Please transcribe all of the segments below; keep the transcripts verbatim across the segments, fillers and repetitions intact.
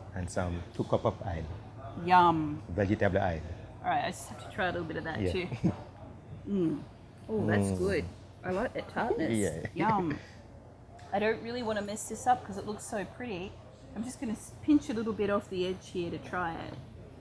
and some two cup of oil, Yum. vegetable oil. All right, I just have to try a little bit of that Yeah. too. Mm. Oh, that's good. I like that tartness. Yeah. Yum. I don't really want to mess this up because it looks so pretty. I'm just going to pinch a little bit off the edge here to try it.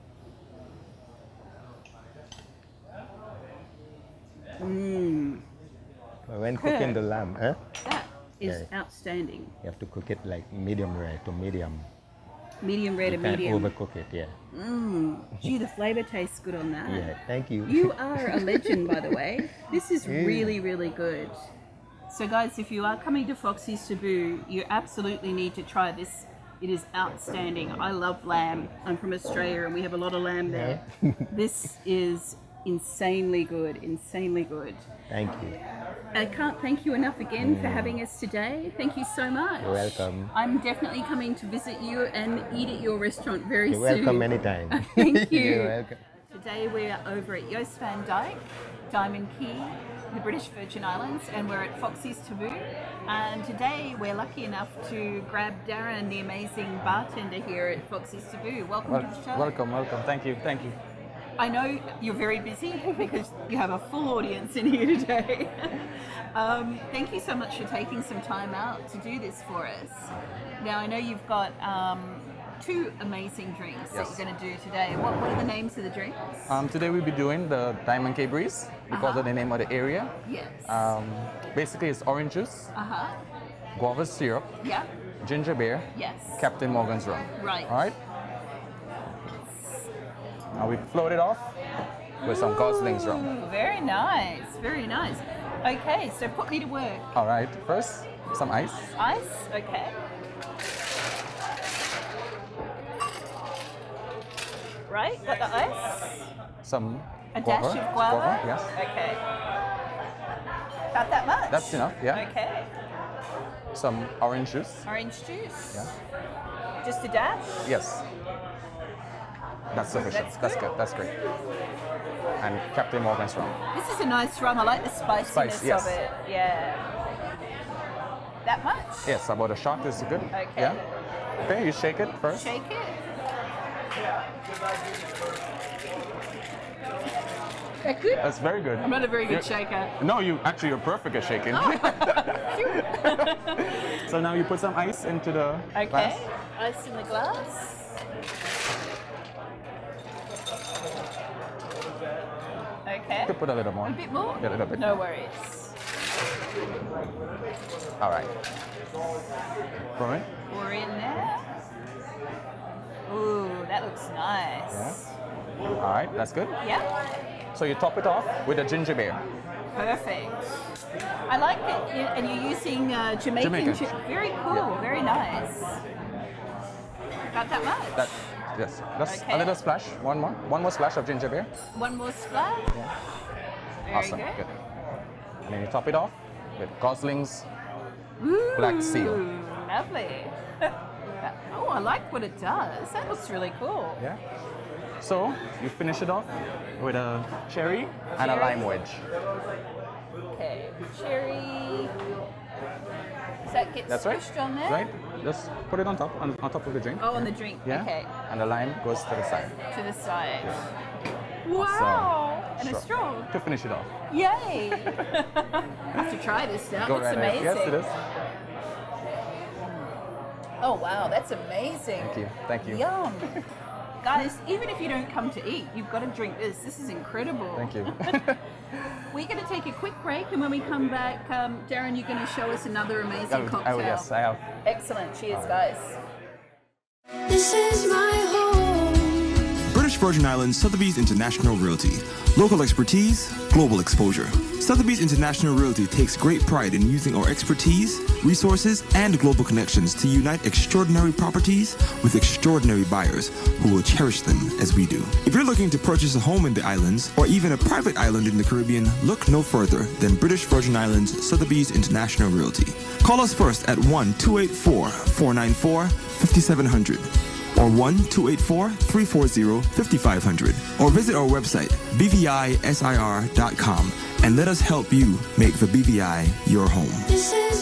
Mmm. When cooking the lamb, eh? That is Yeah. outstanding. You have to cook it like medium rare to medium. Medium rare to You can't medium. overcook it, yeah. Mmm. Gee, the flavour tastes good on that. Yeah, thank you. You are a legend, by the way. This is Yeah. really, really good. So, guys, if you are coming to Foxy's Taboo, you absolutely need to try this. It is outstanding. I love lamb. I'm from Australia and we have a lot of lamb there. This is insanely good, insanely good. Thank you. I can't thank you enough again for having us today. Thank you so much. You're welcome. I'm definitely coming to visit you and eat at your restaurant very You're soon. welcome anytime. Thank you. You're welcome. Today we are over at Joost van Dyke, Diamond Key, the British Virgin Islands, and we're at Foxy's Taboo. And today we're lucky enough to grab Darren, the amazing bartender here at Foxy's Taboo. Welcome Well, to the show. welcome, welcome. Thank you, thank you. I know you're very busy because you have a full audience in here today. um, thank you so much for taking some time out to do this for us. Now, I know you've got um, two amazing drinks Yes. that you're going to do today. What, what are the names of the drinks? Um, today we'll be doing the Diamond Cay Breeze because Uh-huh. of the name of the area. Yes. Um, basically, it's orange juice, uh-huh. guava syrup, Yeah. ginger beer, Yes. Captain Morgan's rum. Right. All right. Now we float it off with some Gosling's rum. Ooh, very nice. Very nice. Okay, so put me to work. All right. First, some ice. Ice. Okay. Right. Got the ice. Some A guava. dash of guava. Yes. Okay. About that much. That's enough, yeah. Okay. Some orange juice. Orange juice. Yeah. Just a dash. Yes. That's sufficient. That's That's good. good. That's great. And Captain Morgan's rum. This is a nice rum. I like the spiciness Spice, yes. of it. Yeah. That much? Yes, about a shot is good. Okay. Yeah. Okay, you shake it first. Shake it. That good? That's very good. I'm not a very good You're- shaker. No, you actually you're perfect at shaking. So now you put some ice into the Okay. glass. Ice in the glass. Okay. You could put a little more. A bit more? Yeah, a little bit. No worries. All right. Pour it. Pour in there. Ooh, that looks nice. Yeah. All right, that's good. Yeah. So you top it off with a ginger beer. Perfect. I like it. You- And you're using uh, Jamaican. Jamaican. gi- Very cool. Yeah. Very nice. Got that much? That yes. Just Okay. a little splash. One more. One more splash of ginger beer. One more splash. Very Awesome. good. And then you top it off with Gosling's Ooh, Black Seal. Lovely. Oh, I like what it does. That looks really cool. Yeah. So you finish it off with a cherry and a Cherry. lime wedge. Okay, cherry. Does that get That's right. squished on there? Right. Just put it on top, on, on top of the drink. Oh, on the drink. Yeah. Okay. And the lime goes to the side. To the side. Yeah. Wow. And a Sure. straw. To finish it off. Yay. I have to try this now. Go That's right ahead. amazing. Yes, it is. Oh, wow. That's amazing. Thank you. Thank you. Yum. Guys, even if you don't come to eat, you've got to drink this. This is incredible. Thank you. We're going to take a quick break, and when we come back, um, Darren, you're going to show us another amazing I will- cocktail. I will- yes, I have. Excellent. Cheers, guys. This is my home. British Virgin Islands Sotheby's International Realty. Local expertise, global exposure. Sotheby's International Realty takes great pride in using our expertise, resources, and global connections to unite extraordinary properties with extraordinary buyers who will cherish them as we do. If you're looking to purchase a home in the islands or even a private island in the Caribbean, look no further than British Virgin Islands Sotheby's International Realty. Call us first at one two eight four, four nine four, five seven zero zero or one two eight four, three four zero, five five zero zero or visit our website b v i s i r dot com and let us help you make the B V I your home. This is